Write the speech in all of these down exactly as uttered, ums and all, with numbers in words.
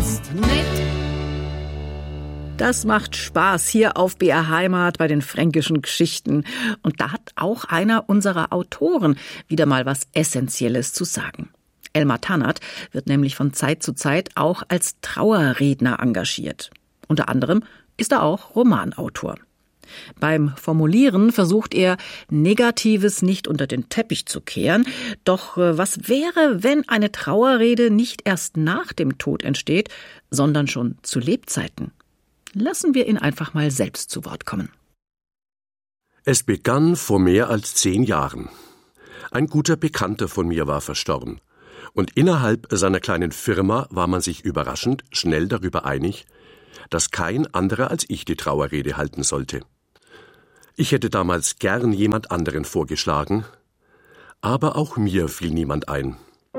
sonst nicht. Das macht Spaß hier auf B R Heimat bei den fränkischen Geschichten. Und da hat auch einer unserer Autoren wieder mal was Essentielles zu sagen. Elmar Tannert wird nämlich von Zeit zu Zeit auch als Trauerredner engagiert. Unter anderem ist er auch Romanautor. Beim Formulieren versucht er, Negatives nicht unter den Teppich zu kehren. Doch was wäre, wenn eine Trauerrede nicht erst nach dem Tod entsteht, sondern schon zu Lebzeiten? Lassen wir ihn einfach mal selbst zu Wort kommen. Es begann vor mehr als zehn Jahren. Ein guter Bekannter von mir war verstorben. Und innerhalb seiner kleinen Firma war man sich überraschend schnell darüber einig, dass kein anderer als ich die Trauerrede halten sollte. Ich hätte damals gern jemand anderen vorgeschlagen, aber auch mir fiel niemand ein.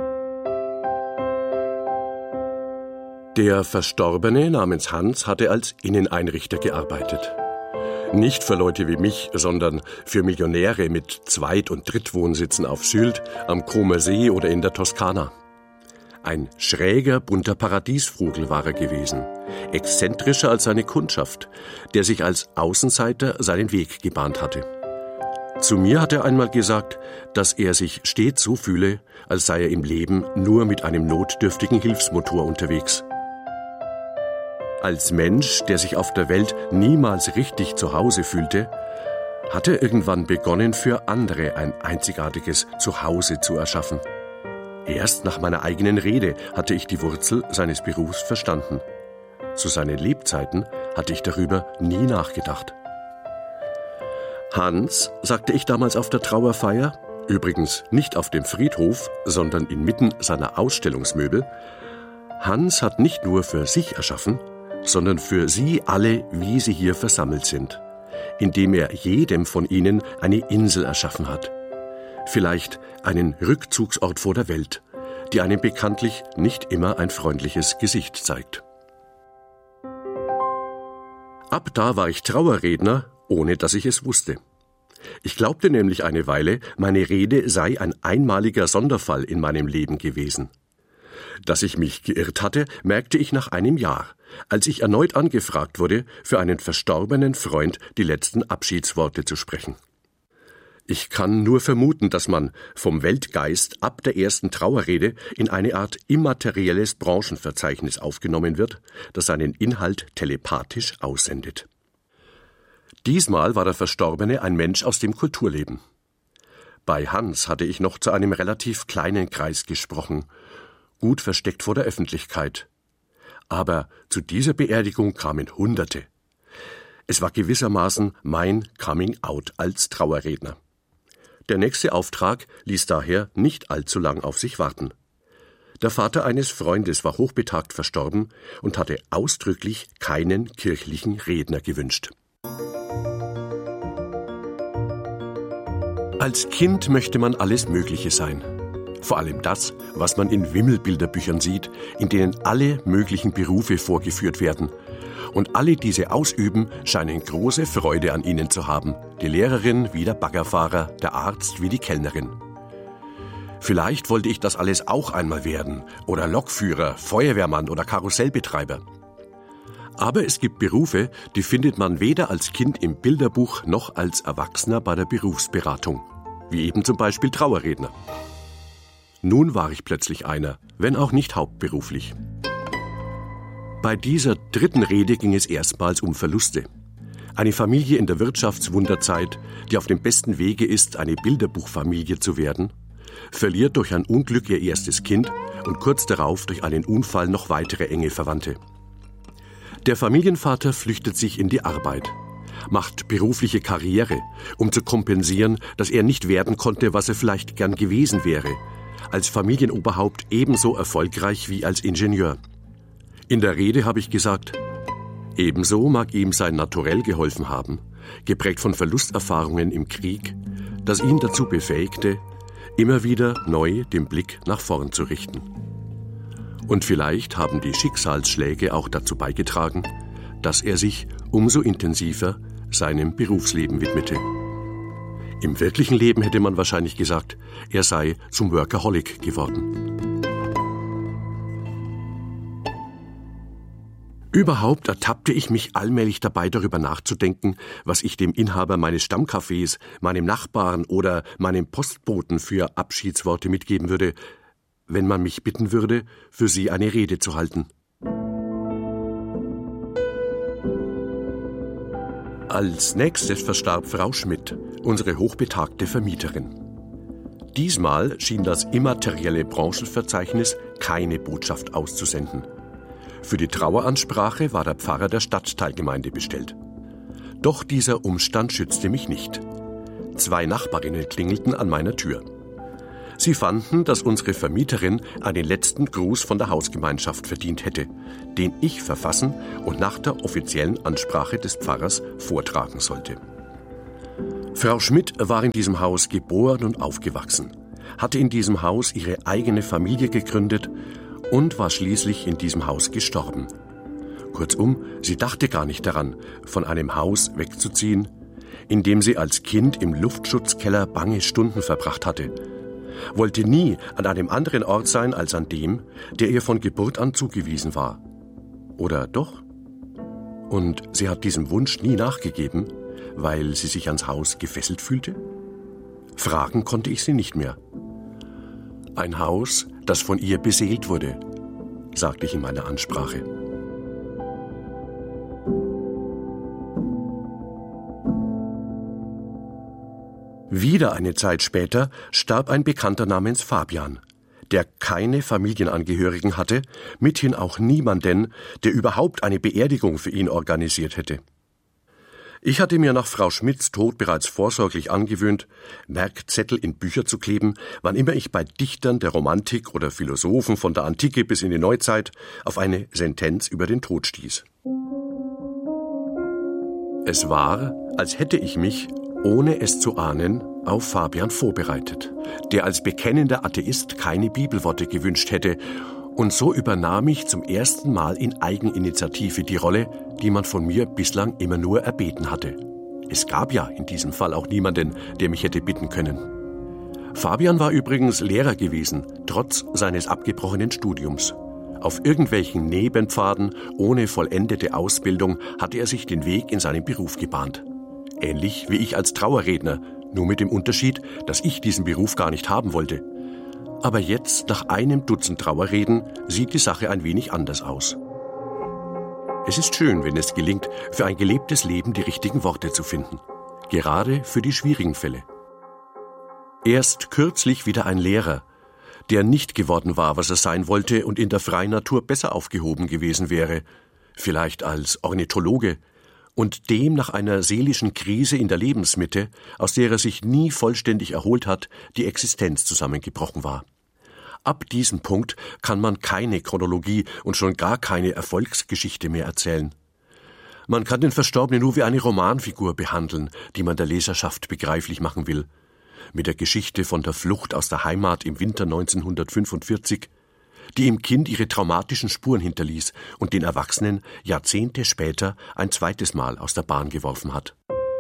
Der Verstorbene namens Hans hatte als Inneneinrichter gearbeitet. Nicht für Leute wie mich, sondern für Millionäre mit Zweit- und Drittwohnsitzen auf Sylt, am Comer See oder in der Toskana. Ein schräger, bunter Paradiesvogel war er gewesen, exzentrischer als seine Kundschaft, der sich als Außenseiter seinen Weg gebahnt hatte. Zu mir hat er einmal gesagt, dass er sich stets so fühle, als sei er im Leben nur mit einem notdürftigen Hilfsmotor unterwegs. Als Mensch, der sich auf der Welt niemals richtig zu Hause fühlte, hat er irgendwann begonnen, für andere ein einzigartiges Zuhause zu erschaffen. Erst nach meiner eigenen Rede hatte ich die Wurzel seines Berufs verstanden. Zu seinen Lebzeiten hatte ich darüber nie nachgedacht. Hans, sagte ich damals auf der Trauerfeier, übrigens nicht auf dem Friedhof, sondern inmitten seiner Ausstellungsmöbel, Hans hat nicht nur für sich erschaffen, sondern für Sie alle, wie Sie hier versammelt sind, indem er jedem von Ihnen eine Insel erschaffen hat. Vielleicht einen Rückzugsort vor der Welt, die einem bekanntlich nicht immer ein freundliches Gesicht zeigt. Ab da war ich Trauerredner, ohne dass ich es wusste. Ich glaubte nämlich eine Weile, meine Rede sei ein einmaliger Sonderfall in meinem Leben gewesen. Dass ich mich geirrt hatte, merkte ich nach einem Jahr, als ich erneut angefragt wurde, für einen verstorbenen Freund die letzten Abschiedsworte zu sprechen. Ich kann nur vermuten, dass man vom Weltgeist ab der ersten Trauerrede in eine Art immaterielles Branchenverzeichnis aufgenommen wird, das seinen Inhalt telepathisch aussendet. Diesmal war der Verstorbene ein Mensch aus dem Kulturleben. Bei Hans hatte ich noch zu einem relativ kleinen Kreis gesprochen, gut versteckt vor der Öffentlichkeit. Aber zu dieser Beerdigung kamen Hunderte. Es war gewissermaßen mein Coming-out als Trauerredner. Der nächste Auftrag ließ daher nicht allzu lang auf sich warten. Der Vater eines Freundes war hochbetagt verstorben und hatte ausdrücklich keinen kirchlichen Redner gewünscht. Als Kind möchte man alles Mögliche sein. Vor allem das, was man in Wimmelbilderbüchern sieht, in denen alle möglichen Berufe vorgeführt werden. Und alle diese ausüben, scheinen große Freude an ihnen zu haben. Die Lehrerin wie der Baggerfahrer, der Arzt wie die Kellnerin. Vielleicht wollte ich das alles auch einmal werden. Oder Lokführer, Feuerwehrmann oder Karussellbetreiber. Aber es gibt Berufe, die findet man weder als Kind im Bilderbuch noch als Erwachsener bei der Berufsberatung. Wie eben zum Beispiel Trauerredner. Nun war ich plötzlich einer, wenn auch nicht hauptberuflich. Bei dieser dritten Rede ging es erstmals um Verluste. Eine Familie in der Wirtschaftswunderzeit, die auf dem besten Wege ist, eine Bilderbuchfamilie zu werden, verliert durch ein Unglück ihr erstes Kind und kurz darauf durch einen Unfall noch weitere enge Verwandte. Der Familienvater flüchtet sich in die Arbeit, macht berufliche Karriere, um zu kompensieren, dass er nicht werden konnte, was er vielleicht gern gewesen wäre, als Familienoberhaupt ebenso erfolgreich wie als Ingenieur. In der Rede habe ich gesagt, ebenso mag ihm sein Naturell geholfen haben, geprägt von Verlusterfahrungen im Krieg, das ihn dazu befähigte, immer wieder neu den Blick nach vorn zu richten. Und vielleicht haben die Schicksalsschläge auch dazu beigetragen, dass er sich umso intensiver seinem Berufsleben widmete. Im wirklichen Leben hätte man wahrscheinlich gesagt, er sei zum Workaholic geworden. Überhaupt ertappte ich mich allmählich dabei, darüber nachzudenken, was ich dem Inhaber meines Stammcafés, meinem Nachbarn oder meinem Postboten für Abschiedsworte mitgeben würde, wenn man mich bitten würde, für sie eine Rede zu halten. Als nächstes verstarb Frau Schmidt, unsere hochbetagte Vermieterin. Diesmal schien das immaterielle Branchenverzeichnis keine Botschaft auszusenden. Für die Traueransprache war der Pfarrer der Stadtteilgemeinde bestellt. Doch dieser Umstand schützte mich nicht. Zwei Nachbarinnen klingelten an meiner Tür. Sie fanden, dass unsere Vermieterin einen letzten Gruß von der Hausgemeinschaft verdient hätte, den ich verfassen und nach der offiziellen Ansprache des Pfarrers vortragen sollte. Frau Schmidt war in diesem Haus geboren und aufgewachsen, hatte in diesem Haus ihre eigene Familie gegründet und war schließlich in diesem Haus gestorben. Kurzum, sie dachte gar nicht daran, von einem Haus wegzuziehen, in dem sie als Kind im Luftschutzkeller bange Stunden verbracht hatte, wollte nie an einem anderen Ort sein als an dem, der ihr von Geburt an zugewiesen war. Oder doch? Und sie hat diesem Wunsch nie nachgegeben, weil sie sich ans Haus gefesselt fühlte? Fragen konnte ich sie nicht mehr. Ein Haus, das von ihr beseelt wurde, sagte ich in meiner Ansprache. Wieder eine Zeit später starb ein Bekannter namens Fabian, der keine Familienangehörigen hatte, mithin auch niemanden, der überhaupt eine Beerdigung für ihn organisiert hätte. Ich hatte mir nach Frau Schmidts Tod bereits vorsorglich angewöhnt, Merkzettel in Bücher zu kleben, wann immer ich bei Dichtern der Romantik oder Philosophen von der Antike bis in die Neuzeit auf eine Sentenz über den Tod stieß. Es war, als hätte ich mich, ohne es zu ahnen, auf Fabian vorbereitet, der als bekennender Atheist keine Bibelworte gewünscht hätte, und so übernahm ich zum ersten Mal in Eigeninitiative die Rolle, die man von mir bislang immer nur erbeten hatte. Es gab ja in diesem Fall auch niemanden, der mich hätte bitten können. Fabian war übrigens Lehrer gewesen, trotz seines abgebrochenen Studiums. Auf irgendwelchen Nebenpfaden, ohne vollendete Ausbildung, hatte er sich den Weg in seinen Beruf gebahnt. Ähnlich wie ich als Trauerredner, nur mit dem Unterschied, dass ich diesen Beruf gar nicht haben wollte. Aber jetzt, nach einem Dutzend Trauerreden, sieht die Sache ein wenig anders aus. Es ist schön, wenn es gelingt, für ein gelebtes Leben die richtigen Worte zu finden. Gerade für die schwierigen Fälle. Erst kürzlich wieder ein Lehrer, der nicht geworden war, was er sein wollte und in der freien Natur besser aufgehoben gewesen wäre, vielleicht als Ornithologe, und dem nach einer seelischen Krise in der Lebensmitte, aus der er sich nie vollständig erholt hat, die Existenz zusammengebrochen war. Ab diesem Punkt kann man keine Chronologie und schon gar keine Erfolgsgeschichte mehr erzählen. Man kann den Verstorbenen nur wie eine Romanfigur behandeln, die man der Leserschaft begreiflich machen will. Mit der Geschichte von der Flucht aus der Heimat im Winter neunzehnhundertfünfundvierzig, die im Kind ihre traumatischen Spuren hinterließ und den Erwachsenen Jahrzehnte später ein zweites Mal aus der Bahn geworfen hat.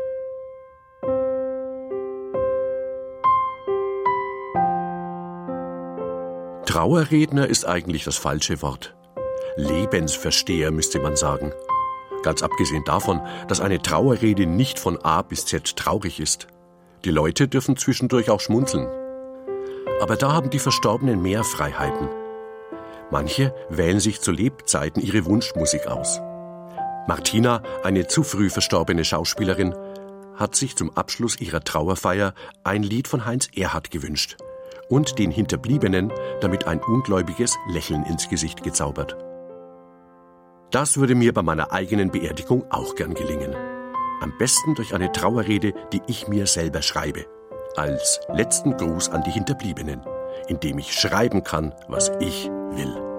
Trauerredner ist eigentlich das falsche Wort. Lebensversteher müsste man sagen. Ganz abgesehen davon, dass eine Trauerrede nicht von A bis Z traurig ist. Die Leute dürfen zwischendurch auch schmunzeln. Aber da haben die Verstorbenen mehr Freiheiten. Manche wählen sich zu Lebzeiten ihre Wunschmusik aus. Martina, eine zu früh verstorbene Schauspielerin, hat sich zum Abschluss ihrer Trauerfeier ein Lied von Heinz Erhardt gewünscht und den Hinterbliebenen damit ein ungläubiges Lächeln ins Gesicht gezaubert. Das würde mir bei meiner eigenen Beerdigung auch gern gelingen. Am besten durch eine Trauerrede, die ich mir selber schreibe. Als letzten Gruß an die Hinterbliebenen, indem ich schreiben kann, was ich will.